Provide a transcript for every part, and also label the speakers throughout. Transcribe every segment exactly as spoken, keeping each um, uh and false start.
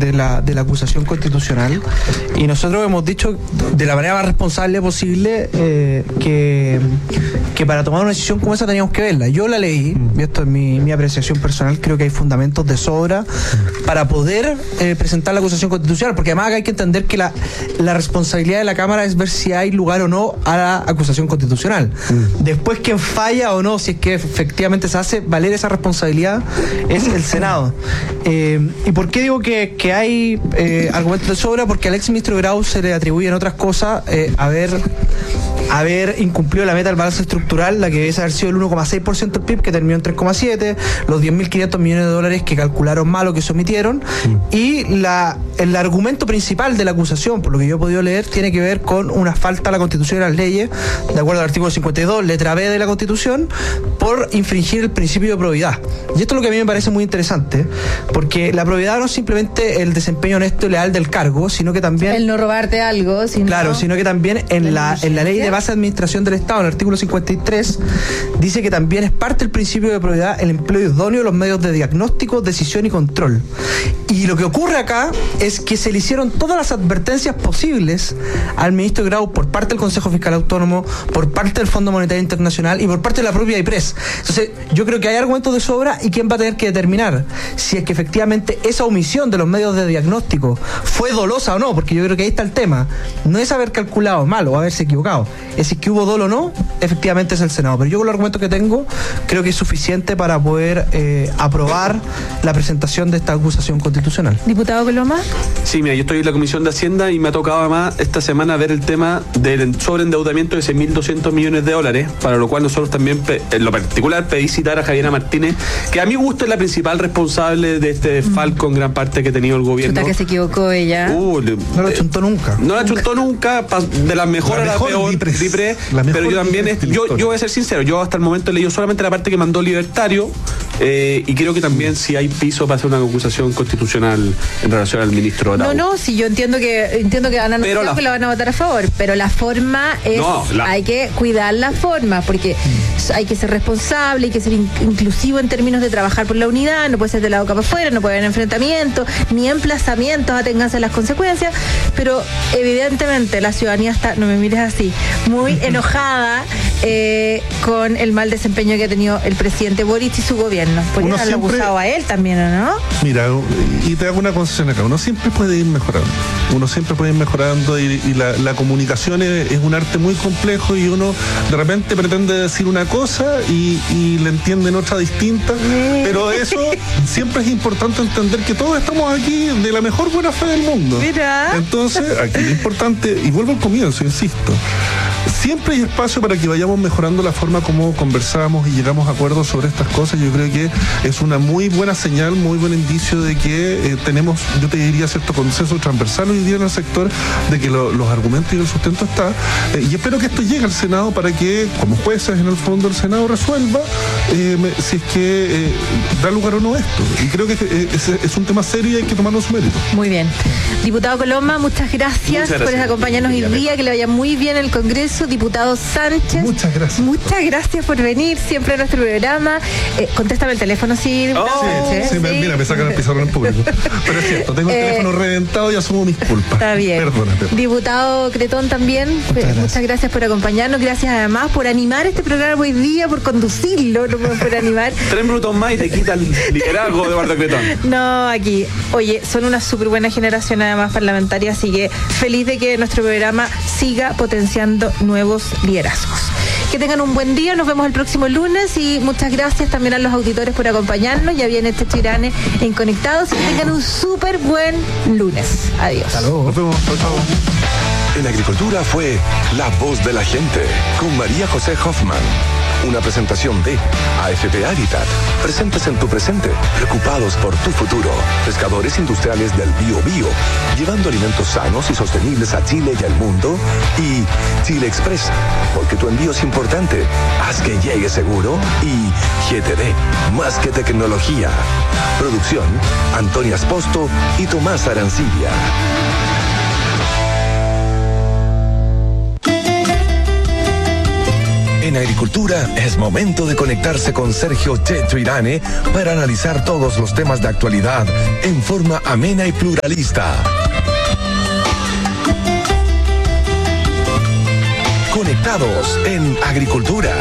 Speaker 1: de la, de la acusación constitucional, y nosotros hemos dicho de la manera más responsable posible eh, que, que para tomar una decisión como esa teníamos que verla. Yo la leí, y esto es mi, mi apreciación personal, creo que hay fundamentos de sobra para poder eh, presentar la acusación constitucional, porque además hay que entender que la, la responsabilidad de la Cámara es ver si hay lugar o no a la acusación constitucional. Mm. Después, quien falla o no, si es que efectivamente se hace valer esa responsabilidad, es el Senado. Eh, ¿Y por qué digo que, que hay eh, argumentos de sobra? Porque al ex ministro Grau se le atribuyen otras cosas, eh, haber, haber incumplido la meta del balance estructural, la que debe haber sido el uno coma seis por ciento del P I B, que terminó en tres coma siete, los diez mil quinientos millones de dólares que calcularon mal o que se omitieron, mm. y la, el argumento principal de la acusación, por lo que yo he podido leer, tiene que ver con una falta a la Constitución y a las leyes, de acuerdo al artículo cincuenta y dos, letra B de la Constitución, por infringir el principio de probidad. Y esto es lo que a mí me parece muy interesante, porque la probidad no es simplemente el desempeño honesto y leal del cargo, sino que también...
Speaker 2: El no robarte algo, sino...
Speaker 1: Claro, sino que también en la, en la ley de base de administración del Estado, en el artículo cincuenta y tres, dice que también es parte del principio de probidad el empleo idóneo de los medios de diagnóstico, decisión y control. Y lo que ocurre acá es que se le hicieron todas las advertencias posibles al ministro Grau por parte del Consejo Fiscal Autónomo, por parte del Fondo Monetario Internacional y por parte de la propia IPRES. Entonces, yo creo que hay argumentos de sobra, y quién va a tener que determinar si es que efectivamente esa omisión de los medios de diagnóstico fue dolosa o no, porque yo creo que ahí está el tema. No es haber calculado mal o haberse equivocado, es si es que hubo dolo o no, efectivamente es el Senado. Pero yo con los argumentos que tengo, creo que es suficiente para poder eh, aprobar la presentación de esta acusación constitucional.
Speaker 2: Diputado Coloma.
Speaker 3: Sí, mira, yo estoy en la Comisión de Hacienda y me ha tocado además esta semana ver el tema del sobreendeudamiento de seis mil doscientos millones de dólares, para lo cual nosotros también, en lo particular, pedí citar a Javiera Martínez, que a mi gusto es la principal responsable de este falco en gran parte que ha tenido el gobierno.
Speaker 2: Chuta que se equivocó ella.
Speaker 3: Uh,
Speaker 1: no la chuntó nunca.
Speaker 3: No la chuntó nunca, de la mejor la a la mejor peor, Dipre, pero yo también, es, yo, yo voy a ser sincero, yo hasta el momento he leído solamente la parte que mandó Libertario, eh, y creo que también si hay piso para hacer una acusación constitucional en relación al ministro Grau.
Speaker 2: No, no, si yo entiendo que entiendo que van a anunciar la, que la van a votar a favor, pero la forma es, no, la, hay que cuidar la forma, porque hay que ser responsable, hay que ser in, inclusivo en términos de trabajar por la unidad, no puede ser de la boca para afuera, no puede haber enfrentamientos, ni emplazamientos, aténganse a las consecuencias, pero evidentemente la ciudadanía está, no me mires así, muy enojada eh, con el mal desempeño que ha tenido el presidente Boric y su gobierno. Podrían haberlo abusado a él también, ¿o no?
Speaker 4: Mira, y te hago una concesión acá, uno siempre puede ir mejorando, uno siempre puede ir mejorando, y, y la, la comunicación es, es un arte muy complejo, y uno de repente pretende decir una cosa y, y le entienden otra distinta, pero eso siempre es importante entender que todos estamos aquí de la mejor buena fe del mundo.
Speaker 2: Mira.
Speaker 4: Entonces, aquí lo importante, y vuelvo al comienzo, insisto, siempre hay espacio para que vayamos mejorando la forma como conversamos y llegamos a acuerdos sobre estas cosas. Yo creo que es una muy buena señal, muy buen indicio de que eh, tenemos, yo te diría, cierto consenso transversal hoy día en el sector, de que lo, los argumentos y el sustento está, eh, y espero que esto llegue al Senado para que, como jueces en el fondo, el Senado resuelva eh, me, si es que eh, da lugar o no esto. Y creo que eh, es, es un tema serio y hay que tomarnos su mérito.
Speaker 2: Muy bien. Diputado Coloma, muchas gracias, muchas gracias por acompañarnos hoy día, que le vaya muy bien el Congreso. Diputado Sánchez,
Speaker 4: muchas gracias.
Speaker 2: Muchas gracias por venir siempre a nuestro programa. Eh, contéstame el teléfono, sí, diputado
Speaker 4: oh,
Speaker 2: Sánchez.
Speaker 4: Sí, sí, sí, mira, me sacan el pizarrón en público. Pero es cierto, tengo el eh, teléfono reventado y asumo mis culpas.
Speaker 2: Está bien.
Speaker 4: Perdónate.
Speaker 2: Diputado Cretón también, muchas gracias. muchas gracias por acompañarnos, gracias además por animar este programa hoy día, por conducirlo, no por animar.
Speaker 3: Tres minutos más y te quita el liderazgo de Eduardo Cretón.
Speaker 2: No, aquí, oye, son una súper buena generación además parlamentaria, así que feliz de que nuestro programa siga potenciando nuevos liderazgos. Que tengan un buen día, nos vemos el próximo lunes, y muchas gracias también a los auditores por acompañarnos. Ya viene este Chirane en Conectados, y que tengan un súper buen lunes. Adiós.
Speaker 4: Hasta luego. Nos vemos. Chao, chao.
Speaker 5: En Agricultura fue La Voz de la Gente con María José Hoffman. Una presentación de A F P Habitat. Presentes en tu presente, preocupados por tu futuro. Pescadores industriales del Bío Bío, llevando alimentos sanos y sostenibles a Chile y al mundo. Y Chile Express, porque tu envío es importante. Haz que llegue seguro. Y G T D, más que tecnología. Producción, Antonia Esposto y Tomás Arancibia. En Agricultura es momento de conectarse con Sergio Checho Irane para analizar todos los temas de actualidad en forma amena y pluralista. Conectados en Agricultura.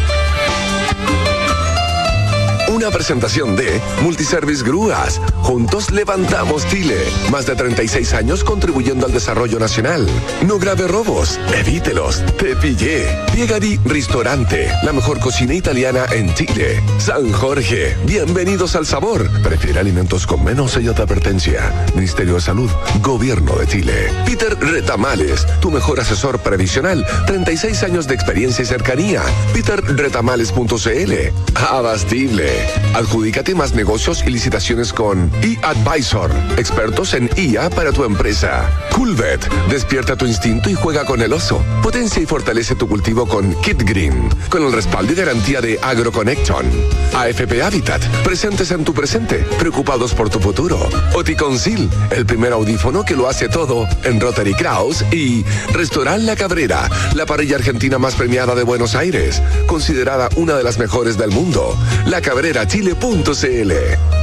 Speaker 5: Una presentación de Multiservice Grúas. Juntos levantamos Chile. Más de treinta y seis años contribuyendo al desarrollo nacional. No grave robos. Evítelos. Te pillé. Piegari Ristorante. La mejor cocina italiana en Chile. San Jorge. Bienvenidos al sabor. Prefiere alimentos con menos sello de advertencia. Ministerio de Salud. Gobierno de Chile. Peter Retamales. Tu mejor asesor previsional. treinta y seis años de experiencia y cercanía. peter retamales punto c l. Abastible. Adjudícate más negocios y licitaciones con eAdvisor, expertos en I A para tu empresa. Coolvet, despierta tu instinto y juega con el oso. Potencia y fortalece tu cultivo con Kit Green, con el respaldo y garantía de AgroConnection. A F P Habitat, presentes en tu presente, preocupados por tu futuro. Oticonsil, el primer audífono que lo hace todo en Rotary Kraus. Y Restaurant La Cabrera, la parrilla argentina más premiada de Buenos Aires, considerada una de las mejores del mundo. La Cabrera Chile punto c l.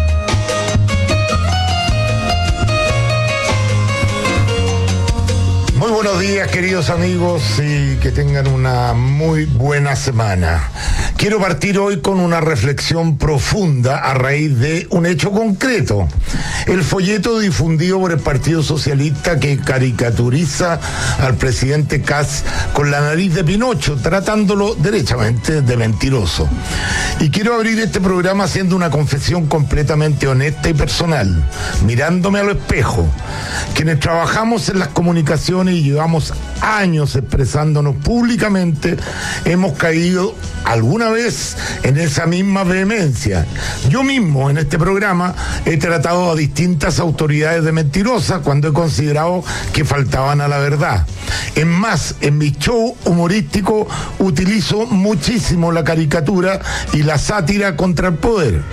Speaker 6: Muy buenos días, queridos amigos, y que tengan una muy buena semana. Quiero partir hoy con una reflexión profunda a raíz de un hecho concreto. El folleto difundido por el Partido Socialista que caricaturiza al presidente Kast con la nariz de Pinocho, tratándolo derechamente de mentiroso. Y quiero abrir este programa haciendo una confesión completamente honesta y personal, mirándome al espejo. Quienes trabajamos en las comunicaciones y llevamos años expresándonos públicamente, hemos caído alguna vez en esa misma vehemencia. Yo mismo en este programa he tratado a distintas autoridades de mentirosas cuando he considerado que faltaban a la verdad. Es más, en mi show humorístico utilizo muchísimo la caricatura y la sátira contra el poder.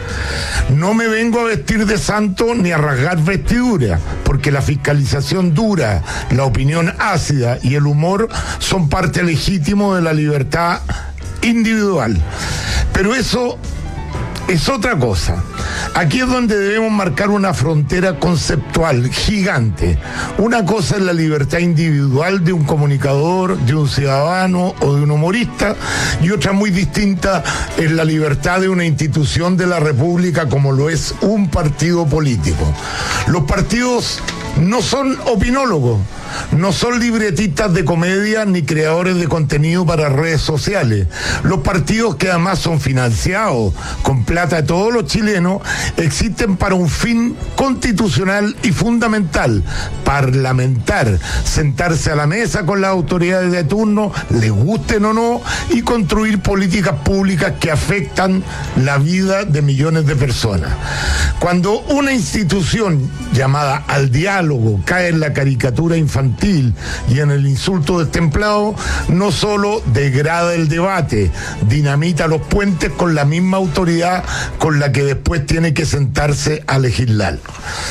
Speaker 6: No me vengo a vestir de santo ni a rasgar vestidura, porque la fiscalización dura, la opinión ácida y el humor son parte legítimo de la libertad individual. Pero eso es otra cosa. Aquí es donde debemos marcar una frontera conceptual gigante. Una cosa es la libertad individual de un comunicador, de un ciudadano o de un humorista, y otra muy distinta es la libertad de una institución de la República como lo es un partido político. Los partidos no son opinólogos, no son libretistas de comedia ni creadores de contenido para redes sociales. Los partidos, que además son financiados con plata de todos los chilenos, existen para un fin constitucional y fundamental: parlamentar, sentarse a la mesa con las autoridades de turno, les gusten o no, y construir políticas públicas que afectan la vida de millones de personas. Cuando una institución llamada al diálogo cae en la caricatura infantil y en el insulto destemplado, no solo degrada el debate, dinamita los puentes con la misma autoridad con la que después tiene que sentarse a legislar.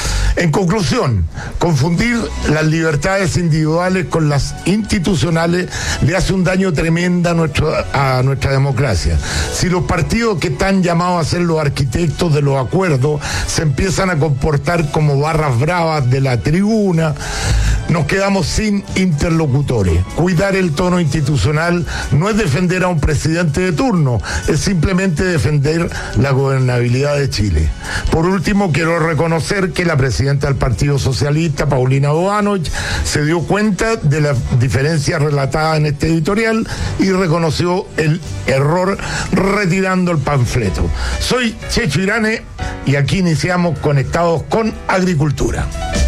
Speaker 6: En conclusión, confundir las libertades individuales con las institucionales le hace un daño tremendo a, nuestro, a nuestra democracia. Si los partidos que están llamados a ser los arquitectos de los acuerdos se empiezan a comportar como barras bravas de la tribuna, nos quedamos sin interlocutores. Cuidar el tono institucional no es defender a un presidente de turno, es simplemente defender la gobernabilidad de Chile. Por último, quiero reconocer que la presidenta del Partido Socialista, Paulina Boanovich, se dio cuenta de la diferencia relatada en este editorial y reconoció el error retirando el panfleto. Soy Checho Irane y aquí iniciamos Conectados con Agricultura.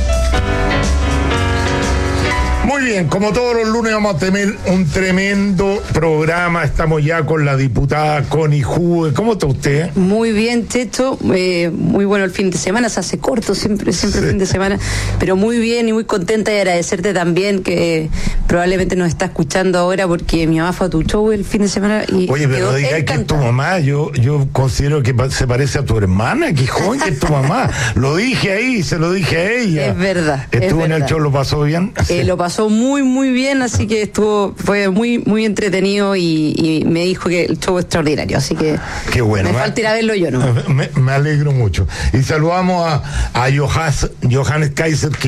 Speaker 6: Muy bien, como todos los lunes vamos a tener un tremendo programa. Estamos ya con la diputada Connie Hue. ¿Cómo está usted?
Speaker 7: Muy bien, Checho. Eh, muy bueno el fin de semana. Se hace corto siempre, siempre sí. El fin de semana. Pero muy bien y muy contenta, y agradecerte también que probablemente nos está escuchando ahora, porque mi mamá fue a tu show el fin de semana. Y
Speaker 6: oye, pero no digas que es tu mamá. Yo, yo considero que se parece a tu hermana. Que joven que es tu mamá. Lo dije ahí, se lo dije a ella.
Speaker 7: Es verdad.
Speaker 6: Estuvo
Speaker 7: es
Speaker 6: en
Speaker 7: verdad.
Speaker 6: el show, ¿lo pasó bien?
Speaker 7: Eh, lo pasó pasó muy, muy bien, así que estuvo, fue muy, muy entretenido y, y me dijo que el show es extraordinario, así que
Speaker 6: qué bueno,
Speaker 7: me falta ir a verlo yo, ¿no?
Speaker 6: Me, me alegro mucho. Y saludamos a, a Johannes, Johannes Kaiser,